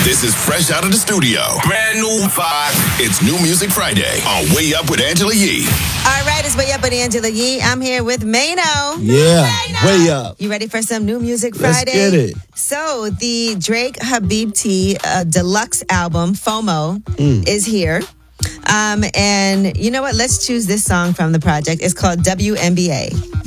This is fresh out of the studio. Brand new vibe. It's New Music Friday on Way Up with Angela Yee. All right, it's Way Up with Angela Yee. I'm here with Mano. Yeah, Way Up. You ready for some New Music Friday? Let's get it. So the Drake Habibti deluxe album, FOMO, is here. And you know what? Let's choose this song from the project. It's called WNBA.